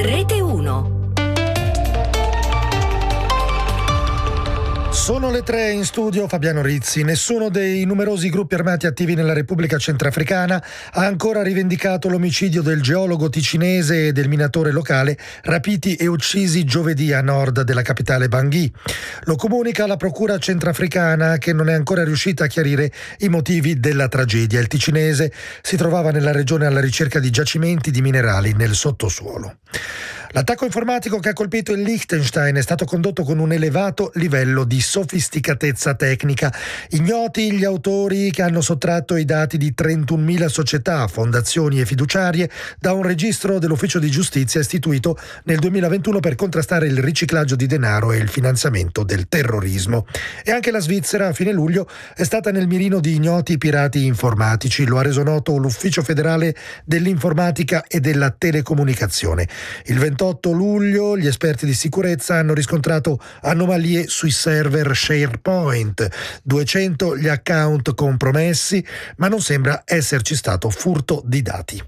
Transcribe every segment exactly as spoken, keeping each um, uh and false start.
Rete uno. Sono le tre, in studio Fabiano Rizzi. Nessuno dei numerosi gruppi armati attivi nella Repubblica Centrafricana ha ancora rivendicato l'omicidio del geologo ticinese e del minatore locale rapiti e uccisi giovedì a nord della capitale Bangui. Lo comunica la procura centrafricana, che non è ancora riuscita a chiarire i motivi della tragedia. Il ticinese si trovava nella regione alla ricerca di giacimenti di minerali nel sottosuolo. L'attacco informatico che ha colpito il Liechtenstein è stato condotto con un elevato livello di sofisticatezza tecnica. Ignoti gli autori che hanno sottratto i dati di trentunomila società, fondazioni e fiduciarie da un registro dell'Ufficio di Giustizia istituito nel duemilaventuno per contrastare il riciclaggio di denaro e il finanziamento del terrorismo. E anche la Svizzera a fine luglio è stata nel mirino di ignoti pirati informatici. Lo ha reso noto l'Ufficio federale dell'informatica e della telecomunicazione. Il ventotto luglio gli esperti di sicurezza hanno riscontrato anomalie sui server SharePoint, duecento gli account compromessi, ma non sembra esserci stato furto di dati.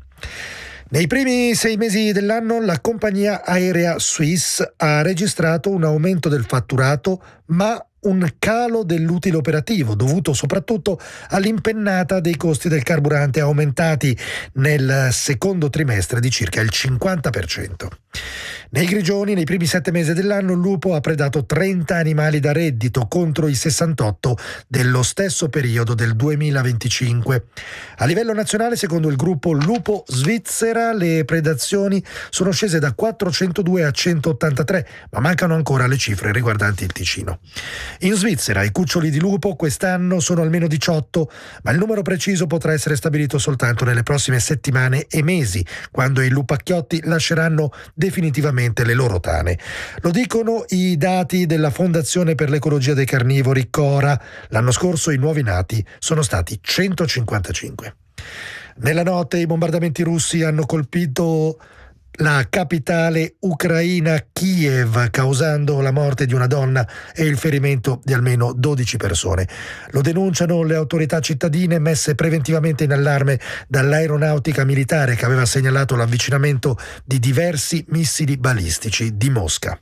Nei primi sei mesi dell'anno la compagnia aerea Swiss ha registrato un aumento del fatturato, ma un calo dell'utile operativo dovuto soprattutto all'impennata dei costi del carburante aumentati nel secondo trimestre di circa il cinquanta per cento. Nei Grigioni, nei primi sette mesi dell'anno, il lupo ha predato trenta animali da reddito contro i sessantotto dello stesso periodo del duemilaventicinque. A livello nazionale, secondo il gruppo Lupo Svizzera, le predazioni sono scese da quattrocentodue a centottantatré, ma mancano ancora le cifre riguardanti il Ticino. In Svizzera i cuccioli di lupo quest'anno sono almeno diciotto, ma il numero preciso potrà essere stabilito soltanto nelle prossime settimane e mesi, quando i lupacchiotti lasceranno definitivamente le loro tane. Lo dicono i dati della Fondazione per l'Ecologia dei Carnivori, Cora. L'anno scorso i nuovi nati sono stati centocinquantacinque. Nella notte i bombardamenti russi hanno colpito la capitale ucraina Kiev, causando la morte di una donna e il ferimento di almeno dodici persone. Lo denunciano le autorità cittadine, messe preventivamente in allarme dall'aeronautica militare, che aveva segnalato l'avvicinamento di diversi missili balistici di Mosca.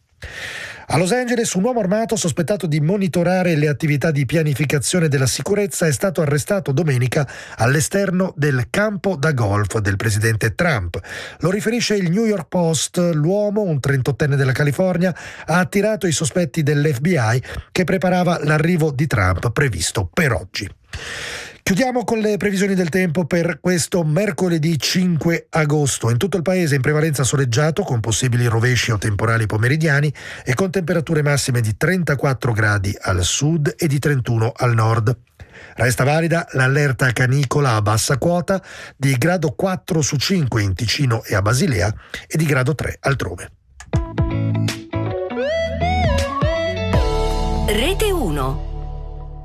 A Los Angeles un uomo armato sospettato di monitorare le attività di pianificazione della sicurezza è stato arrestato domenica all'esterno del campo da golf del presidente Trump. Lo riferisce il New York Post. L'uomo, un trentottenne della California, ha attirato i sospetti dell'F B I che preparava l'arrivo di Trump previsto per oggi. Chiudiamo con le previsioni del tempo per questo mercoledì cinque agosto. In tutto il paese in prevalenza soleggiato, con possibili rovesci o temporali pomeridiani e con temperature massime di trentaquattro gradi al sud e di trentuno al nord. Resta valida l'allerta canicola a bassa quota di grado quattro su cinque in Ticino e a Basilea e di grado tre altrove. Rete uno.